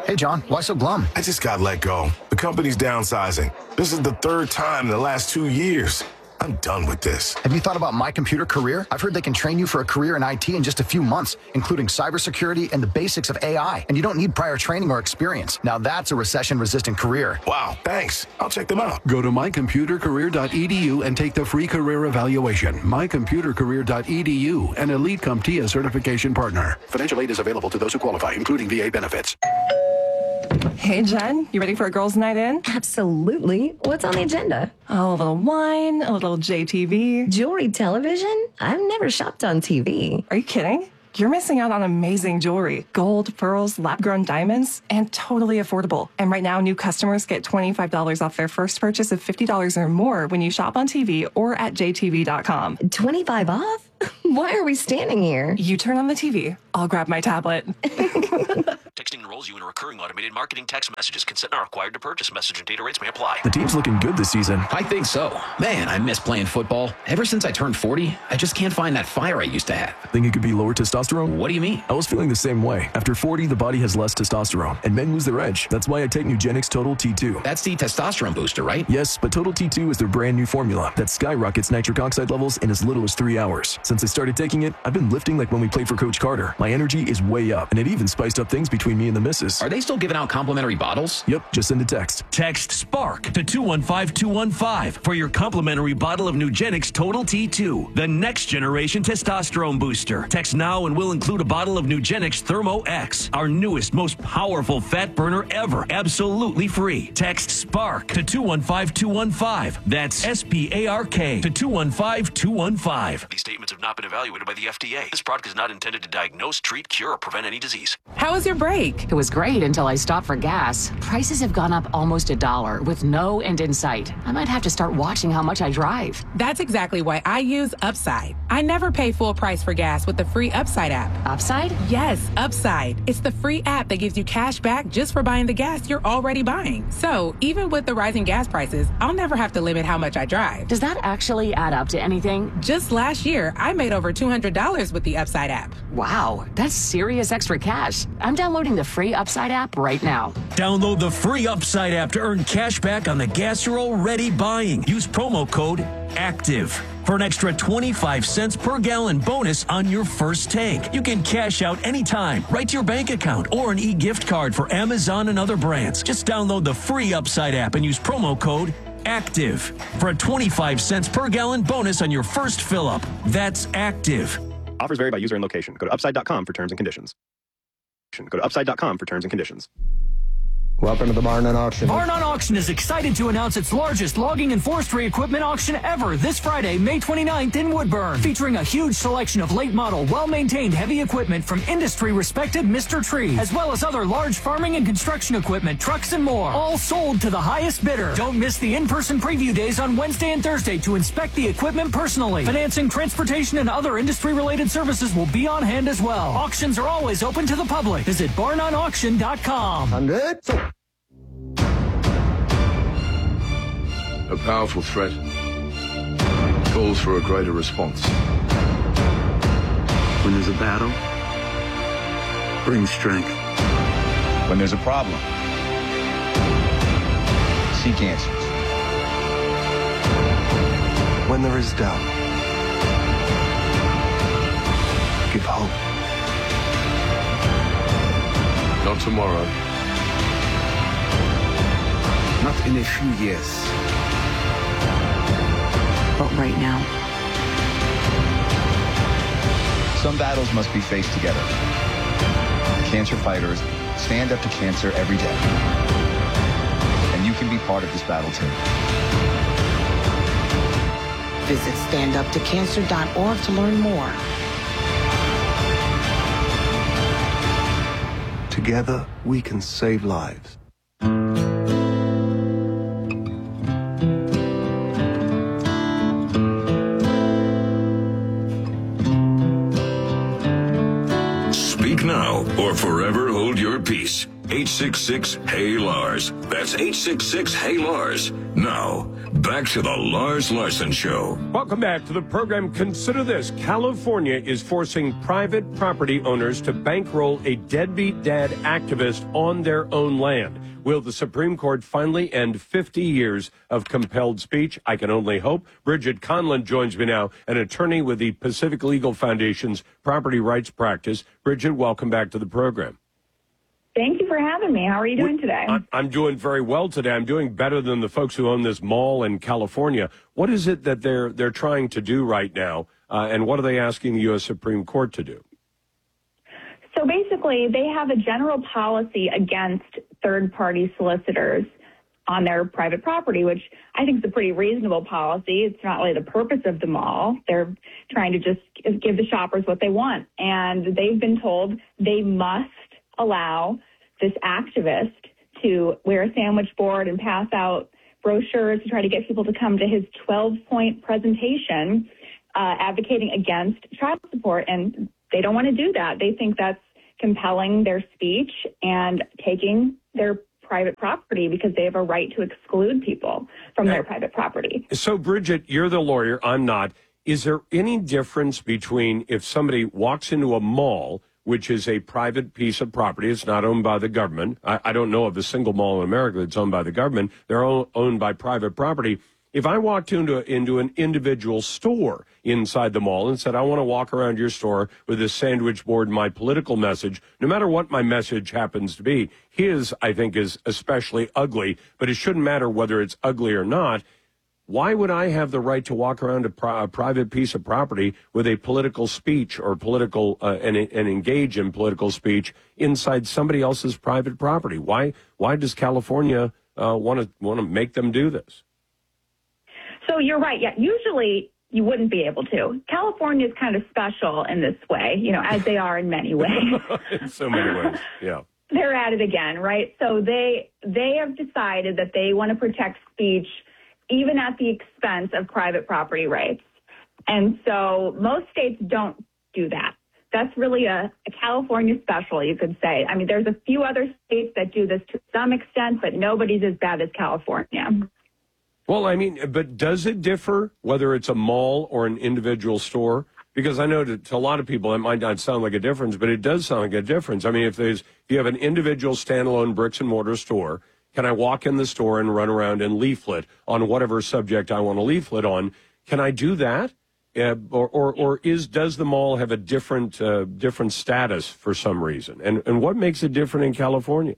Hey, John, why so glum? I just got let go. The company's downsizing. This is the third time in the last 2 years. I'm done with this. Have you thought about My Computer Career? I've heard they can train you for a career in IT in just a few months, including cybersecurity and the basics of AI. And you don't need prior training or experience. Now that's a recession-resistant career. Wow, thanks. I'll check them out. Go to mycomputercareer.edu and take the free career evaluation. mycomputercareer.edu, an Elite CompTIA certification partner. Financial aid is available to those who qualify, including VA benefits. Hey, Jen, you ready for a girls' night in? Absolutely. What's on the agenda? Oh, a little wine, a little JTV. Jewelry television? I've never shopped on TV. Are you kidding? You're missing out on amazing jewelry. Gold, pearls, lab-grown diamonds, and totally affordable. And right now, new customers get $25 off their first purchase of $50 or more when you shop on TV or at jtv.com. 25 off? Why are we standing here? You turn on the TV. I'll grab my tablet. Texting enrolls you in a recurring automated marketing text messages. Consent not required to purchase. Message and data rates may apply. The team's looking good this season. I think so. Man, I miss playing football. Ever since I turned 40, I just can't find that fire I used to have. Think it could be lower testosterone? What do you mean? I was feeling the same way. After 40, the body has less testosterone, and men lose their edge. That's why I take Nugenix Total T2. That's the testosterone booster, right? Yes, but Total T2 is their brand new formula that skyrockets nitric oxide levels in as little as 3 hours. Since I started taking it, I've been lifting like when we played for Coach Carter. My energy is way up, and it even spiced up things between me and the missus. Are they still giving out complimentary bottles? Yep, just send a text. Text SPARK to 215-215 for your complimentary bottle of Nugenix Total T2, the next generation testosterone booster. Text now and we'll include a bottle of Nugenix Thermo X, our newest, most powerful fat burner ever, absolutely free. Text SPARK to 215-215. That's SPARK to 215-215. These statements have not been evaluated by the FDA. This product is not intended to diagnose, treat, cure, or prevent any disease. How was your break? It was great until I stopped for gas. Prices have gone up almost $1 with no end in sight. I might have to start watching how much I drive. That's exactly why I use Upside. I never pay full price for gas with the free Upside app. Upside? Yes, Upside. It's the free app that gives you cash back just for buying the gas you're already buying. So even with the rising gas prices, I'll never have to limit how much I drive. Does that actually add up to anything? Just last year, I made over $200 with the Upside app. Wow, that's serious extra cash. I'm downloading the free Upside app right now. Download the free Upside app to earn cash back on the gas you're already buying. Use promo code ACTIVE for an extra 25 cents per gallon bonus on your first tank. You can cash out anytime, right to your bank account or an e-gift card for Amazon and other brands. Just download the free Upside app and use promo code ACTIVE for a 25 cents per gallon bonus on your first fill-up. That's ACTIVE. Offers vary by user and location. Go to upside.com for terms and conditions. Go to upside.com for terms and conditions. Welcome to the Barn on Auction. Barn on Auction is excited to announce its largest logging and forestry equipment auction ever this Friday, May 29th in Woodburn, featuring a huge selection of late model, well-maintained heavy equipment from industry-respected Mr. Tree, as well as other large farming and construction equipment, trucks, and more, all sold to the highest bidder. Don't miss the in-person preview days on Wednesday and Thursday to inspect the equipment personally. Financing, transportation, and other industry-related services will be on hand as well. Auctions are always open to the public. Visit barnonauction.com. I'm good. A powerful threat calls for a greater response. When there's a battle, bring strength. When there's a problem, seek answers. When there is doubt, give hope. Not tomorrow. Not in a few years. But right now. Some battles must be faced together. Cancer fighters stand up to cancer every day. And you can be part of this battle too. Visit standuptocancer.org to learn more. Together, we can save lives. Now or forever hold your peace. 866-HEY-LARS. That's 866-HEY-LARS. Now, back to the Lars Larson Show. Welcome back to the program. Consider this. California is forcing private property owners to bankroll a deadbeat dad activist on their own land. Will the Supreme Court finally end 50 years of compelled speech? I can only hope. Bridget Conlon joins me now, an attorney with the Pacific Legal Foundation's property rights practice. Bridget, welcome back to the program. Thank you for having me. How are you doing today? I'm doing very well today. I'm doing better than the folks who own this mall in California. What is it that they're trying to do right now, and what are they asking the U.S. Supreme Court to do? So basically, they have a general policy against third-party solicitors on their private property, which I think is a pretty reasonable policy. It's not really the purpose of the mall. They're trying to just give the shoppers what they want. And they've been told they must allow this activist to wear a sandwich board and pass out brochures to try to get people to come to his 12-point presentation advocating against child support. And they don't want to do that. They think that's compelling their speech and taking their private property because they have a right to exclude people from their private property. So, Bridget, you're the lawyer. I'm not. Is there any difference between if somebody walks into a mall, which is a private piece of property, it's not owned by the government. I don't know of a single mall in America that's owned by the government. They're owned by private property. If I walked into an individual store inside the mall and said, I want to walk around your store with this sandwich board, my political message, no matter what my message happens to be, his, I think, is especially ugly, but it shouldn't matter whether it's ugly or not. Why would I have the right to walk around a private piece of property with a political speech or political and engage in political speech inside somebody else's private property? Why does California want to make them do this? So you're right. Yeah, usually you wouldn't be able to. California is kind of special in this way, as they are in many ways. In so many ways, yeah. They're at it again, right? So they have decided that they want to protect speech even at the expense of private property rights. And so most states don't do that. That's really a California special, you could say. I mean, there's a few other states that do this to some extent, but nobody's as bad as California. Well, I mean, but does it differ whether it's a mall or an individual store? Because I know to a lot of people it might not sound like a difference, but it does sound like a difference. I mean, if you have an individual standalone bricks and mortar store, can I walk in the store and run around and leaflet on whatever subject I want to leaflet on? Can I do that? Does the mall have a different status for some reason? And what makes it different in California?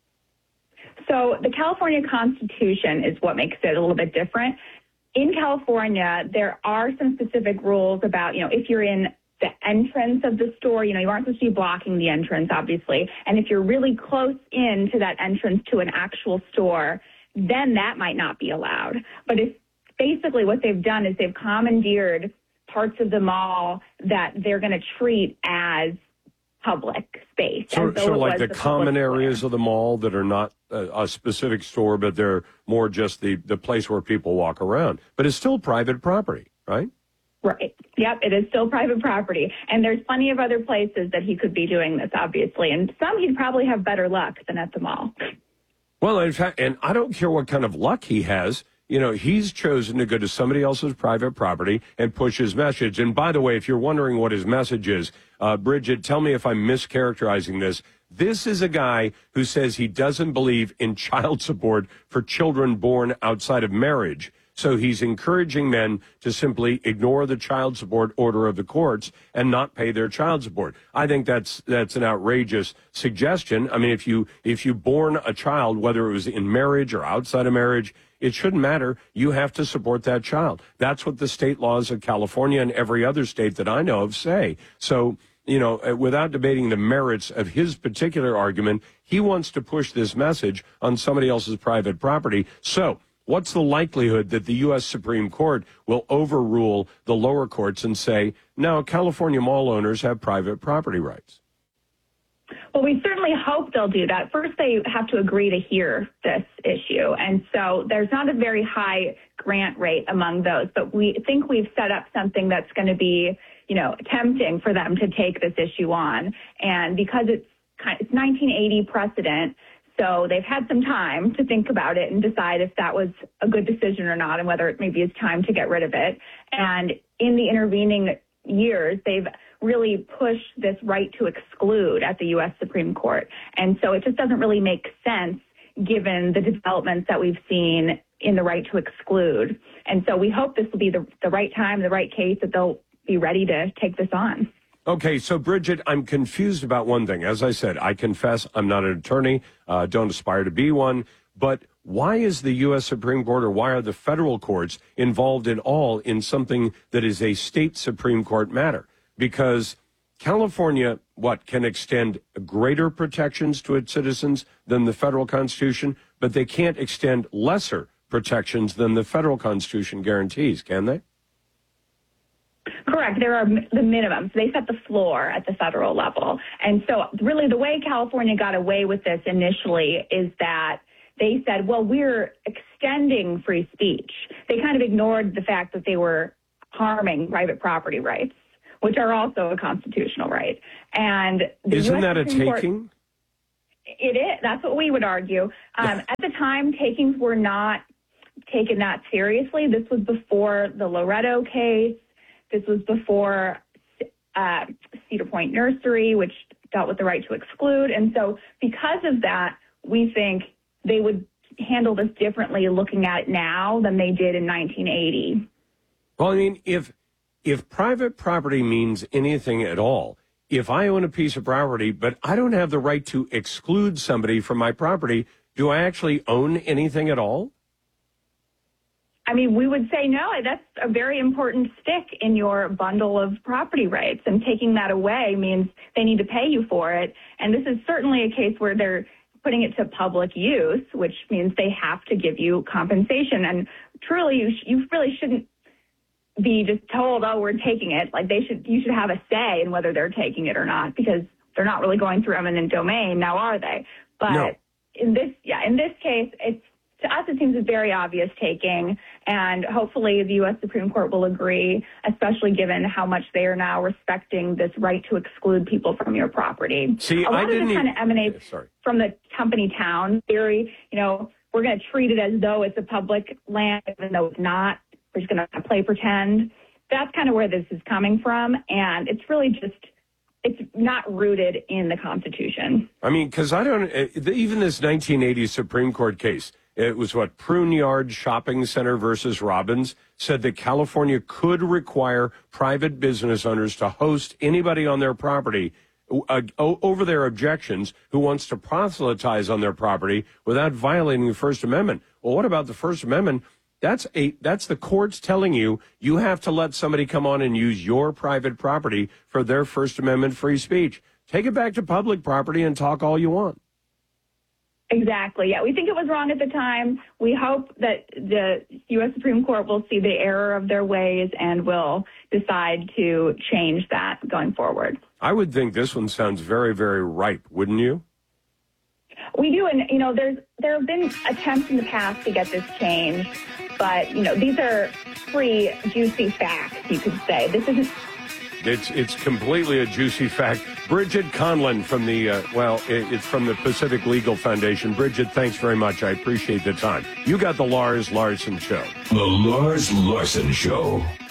So the California Constitution is what makes it a little bit different. In California, there are some specific rules about, if you're in the entrance of the store, you aren't supposed to be blocking the entrance, obviously. And if you're really close in to that entrance to an actual store, then that might not be allowed. But it's basically what they've done is they've commandeered parts of the mall that they're going to treat as public space. So like the common areas of the mall that are not a specific store, but they're more just the place where people walk around. But it's still private property, right? Right. Yep, it is still private property. And there's plenty of other places that he could be doing this, obviously. And some he'd probably have better luck than at the mall. Well, in fact, and I don't care what kind of luck he has. He's chosen to go to somebody else's private property and push his message. And by the way, if you're wondering what his message is, Bridget, tell me if I'm mischaracterizing this. This is a guy who says he doesn't believe in child support for children born outside of marriage. So he's encouraging men to simply ignore the child support order of the courts and not pay their child support. I think that's an outrageous suggestion. I mean, if you born a child, whether it was in marriage or outside of marriage, it shouldn't matter. You have to support that child. That's what the state laws of California and every other state that I know of say. So, without debating the merits of his particular argument, he wants to push this message on somebody else's private property. So what's the likelihood that the U.S. Supreme Court will overrule the lower courts and say, no, California mall owners have private property rights? Well, we certainly hope they'll do that. First, they have to agree to hear this issue. And so there's not a very high grant rate among those, but we think we've set up something that's going to be, tempting for them to take this issue on. And because it's 1980 precedent, So they've had some time to think about it and decide if that was a good decision or not, and whether it maybe is time to get rid of it. And in the intervening years, they've really pushed this right to exclude at the U.S. Supreme Court. And so it just doesn't really make sense given the developments that we've seen in the right to exclude. And so we hope this will be the right time, the right case, that they'll be ready to take this on. Okay, so Bridget, I'm confused about one thing. As I said, I confess I'm not an attorney, don't aspire to be one, but why is the U.S. Supreme Court, or why are the federal courts involved at all in something that is a state Supreme Court matter? Because California, can extend greater protections to its citizens than the federal Constitution, but they can't extend lesser protections than the federal Constitution guarantees, can they? Correct. There are the minimums. They set the floor at the federal level. And so really the way California got away with this initially is that they said, well, we're extending free speech. They kind of ignored the fact that they were harming private property rights, which are also a constitutional right. And isn't that a taking? It is. That's what we would argue. At the time, takings were not taken that seriously. This was before the Loretto case. This was before Cedar Point Nursery, which dealt with the right to exclude. And so because of that, we think they would handle this differently looking at it now than they did in 1980. Well, I mean, if private property means anything at all, if I own a piece of property, but I don't have the right to exclude somebody from my property, do I actually own anything at all? I mean, we would say no. That's a very important stick in your bundle of property rights, and taking that away means they need to pay you for it. And this is certainly a case where they're putting it to public use, which means they have to give you compensation. And truly, you really shouldn't be just told, oh, we're taking it. Like you should have a say in whether they're taking it or not, because they're not really going through eminent domain now, are they? But no. in this case, to us, it seems a very obvious taking, and hopefully the U.S. Supreme Court will agree, especially given how much they are now respecting this right to exclude people from your property. See, a lot of this kind of emanates from the company town theory. You know, we're going to treat it as though it's a public land, even though it's not. We're just going to play pretend. That's kind of where this is coming from, and it's really just, it's not rooted in the Constitution. I mean, because even this 1980 Supreme Court case, it was Prune Yard Shopping Center versus Robbins, said that California could require private business owners to host anybody on their property over their objections who wants to proselytize on their property without violating the First Amendment. Well, what about the First Amendment? That's the courts telling you have to let somebody come on and use your private property for their First Amendment free speech. Take it back to public property and talk all you want. Exactly. Yeah, we think it was wrong at the time. We hope that the U.S. Supreme Court will see the error of their ways and will decide to change that going forward. I would think this one sounds very, very ripe, wouldn't you? We do, and there have been attempts in the past to get this changed, but these are free, juicy facts, you could say. This isn't. It's completely a juicy fact. Bridget Conlon from it's from the Pacific Legal Foundation. Bridget, thanks very much. I appreciate the time. You got the Lars Larson Show. The Lars Larson Show.